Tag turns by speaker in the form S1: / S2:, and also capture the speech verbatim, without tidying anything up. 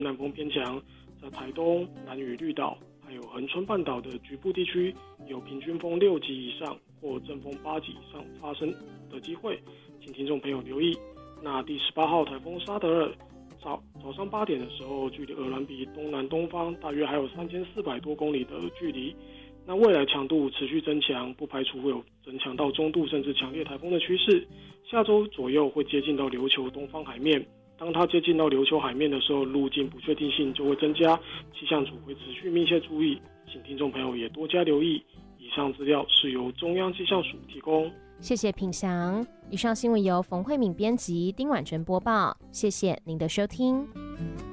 S1: 南风偏强，在台东、兰屿、绿岛还有恒春半岛的局部地区有平均风六级以上或阵风八级以上发生的机会，请听众朋友留意。那第十八号台风沙德尔早早上八点的时候，距离鹅銮鼻东南东方大约还有三千四百多公里的距离。那未来强度持续增强，不排除会有增强到中度甚至强烈台风的趋势。下周左右会接近到琉球东方海面，当它接近到琉球海面的时候，路径不确定性就会增加，气象组会持续密切注意，请听众朋友也多加留意。以上资料是由中央气象署提供。
S2: 谢谢品祥。以上新闻由冯慧敏编辑，丁婉珍播报。谢谢您的收听。